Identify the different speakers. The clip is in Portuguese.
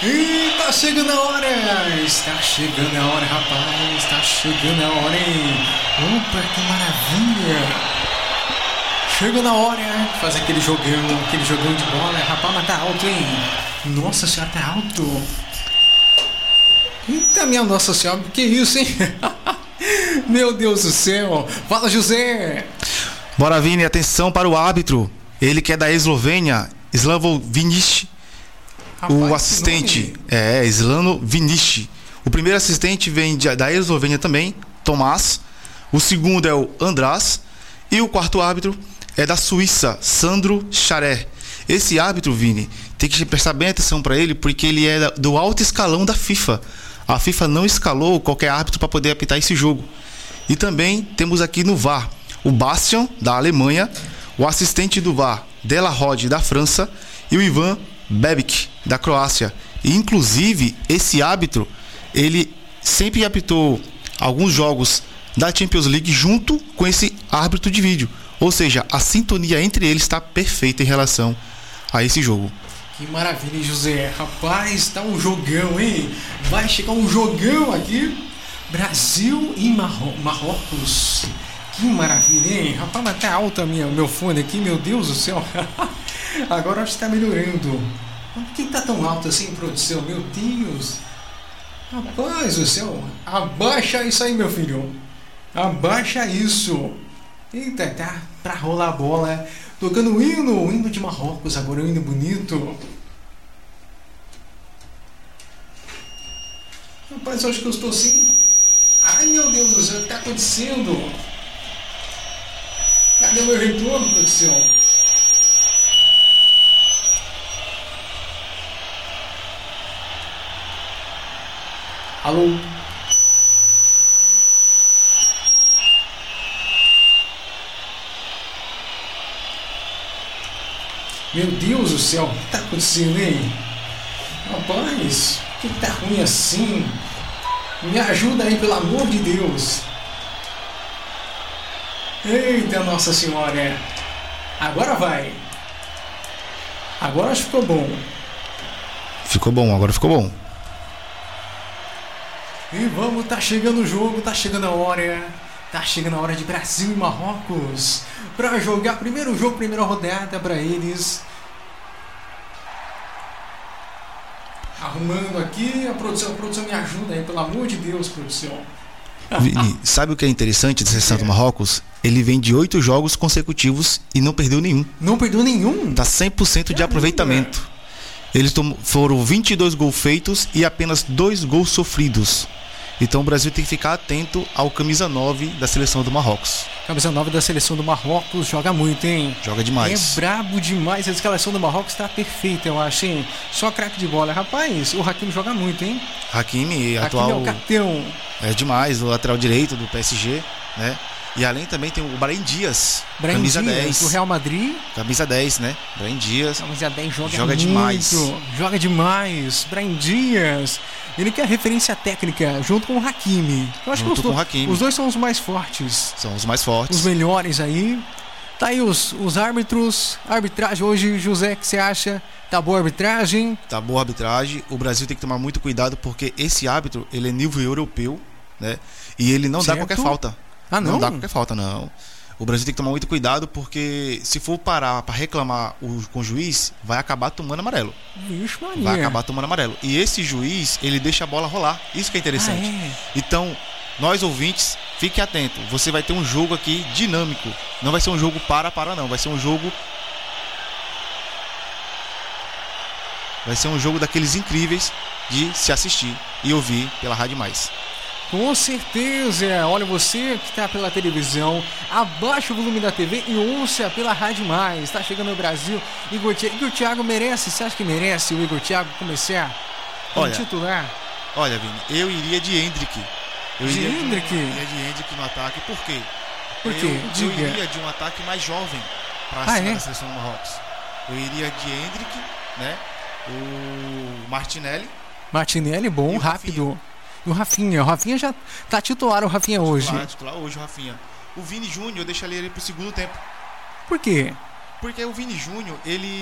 Speaker 1: E tá chegando a hora! Está chegando a hora, rapaz! Está chegando a hora, hein? Opa, que maravilha! Chegando a hora de fazer aquele jogão de bola. Rapaz, mas tá alto, hein? Nossa senhora, tá alto! Eita, minha nossa senhora, que isso, hein? Meu Deus do céu! Fala, José!
Speaker 2: Bora, Vini, atenção para o árbitro. Ele que é da Eslovênia, Slavo Vinic. O assistente é Slano Vinic. O primeiro assistente vem da Eslovênia também, Tomás. O segundo é o András. E o quarto árbitro é da Suíça, Sandro Charer. Esse árbitro, Vini, tem que prestar bem atenção para ele, porque ele é do alto escalão da FIFA. A FIFA não escalou qualquer árbitro para poder apitar esse jogo. E também temos aqui no VAR o Bastian, da Alemanha, o assistente do VAR, Della Rode, da França, e o Ivan Bebic, da Croácia. E, inclusive, esse árbitro, ele sempre apitou alguns jogos da Champions League junto com esse árbitro de vídeo. Ou seja, a sintonia entre eles está perfeita em relação a esse jogo.
Speaker 1: Que maravilha, José. Rapaz, tá um jogão, hein? Vai chegar um jogão aqui. Brasil e Marrocos. Que maravilha, hein? Rapaz, mas tá alto meu fone aqui, meu Deus do céu. Agora acho que tá melhorando. Por que tá tão alto assim, produção? Meu Deus. Rapaz do céu. Abaixa isso aí, meu filho. Abaixa isso. Eita, tá pra rolar a bola. Tocando o hino de Marrocos. Agora o hino bonito. Rapaz, eu acho que eu estou sem... Ai, meu Deus do céu, o que tá acontecendo? Cadê o meu retorno, produção? Alô? Meu Deus do céu, o que tá acontecendo, hein? Rapaz, por que tá ruim assim? Me ajuda aí, pelo amor de Deus. Eita, Nossa Senhora. Agora vai. Agora acho que ficou bom.
Speaker 2: Ficou bom, agora ficou bom.
Speaker 1: E vamos, tá chegando o jogo, tá chegando a hora. Tá chegando a hora de Brasil e Marrocos pra jogar primeiro jogo, primeira rodada pra eles. Arrumando aqui, a produção me ajuda aí, pelo amor de Deus, produção.
Speaker 2: Vini, sabe o que é interessante desse seleção do Marrocos? Ele vem de 8 jogos consecutivos e não perdeu nenhum.
Speaker 1: Não perdeu nenhum?
Speaker 2: Tá 100% de aproveitamento. Eles foram 22 gols feitos e apenas 2 gols sofridos. Então o Brasil tem que ficar atento ao camisa 9 da seleção do Marrocos.
Speaker 1: Camisa 9 da seleção do Marrocos joga muito, hein?
Speaker 2: Joga demais.
Speaker 1: É brabo demais. A escalação do Marrocos tá perfeita, eu acho, hein? Só craque de bola. Rapaz, o Hakimi joga muito, hein?
Speaker 2: Hakimi, atual...
Speaker 1: é o capitão.
Speaker 2: É demais, o lateral direito do PSG, né? E além também tem o Brahim Dias, camisa 10.
Speaker 1: Do Real Madrid.
Speaker 2: Camisa 10, né? Brahim Dias.
Speaker 1: Camisa 10 joga muito,
Speaker 2: demais.
Speaker 1: Joga demais. Brahim Dias. Ele que é a referência técnica, junto com o Hakimi. Eu acho
Speaker 2: junto
Speaker 1: que
Speaker 2: com o Hakimi.
Speaker 1: Os dois são os mais fortes.
Speaker 2: São os mais fortes.
Speaker 1: Os melhores aí. Tá aí os árbitros. Arbitragem hoje, José, o que você acha? Tá boa a arbitragem?
Speaker 2: Tá boa a arbitragem. O Brasil tem que tomar muito cuidado porque esse árbitro, ele é nível europeu, né? E ele não dá qualquer falta.
Speaker 1: Ah, não?
Speaker 2: Não dá qualquer falta, não. O Brasil tem que tomar muito cuidado porque se for parar para reclamar com o juiz, vai acabar tomando amarelo.
Speaker 1: Vixe, Maria.
Speaker 2: Vai acabar tomando amarelo. E esse juiz, ele deixa a bola rolar. Isso que é interessante. Então, nós ouvintes, fiquem atentos. Você vai ter um jogo aqui dinâmico. Não vai ser um jogo para não. Vai ser um jogo... Vai ser um jogo daqueles incríveis de se assistir e ouvir pela Rádio Mais.
Speaker 1: Com certeza. Olha, você que está pela televisão, abaixa o volume da TV e ouça pela Rádio Mais. Está chegando no Brasil. Igor Thiago merece? Você acha que merece o Igor Thiago começar como titular?
Speaker 2: Olha, Vini, eu iria de Hendrick. Eu iria de Hendrick no ataque. Por quê?
Speaker 1: Por quê?
Speaker 2: Eu iria de um ataque mais jovem para cima da seleção do Marrocos. Eu iria de Hendrick, né? O Martinelli, bom, rápido. E o Rafinha já tá titular, o Rafinha hoje. Titular hoje, o Rafinha. O Vini Júnior, eu deixaria ele pro segundo tempo.
Speaker 1: Por quê?
Speaker 2: Porque o Vini Júnior, ele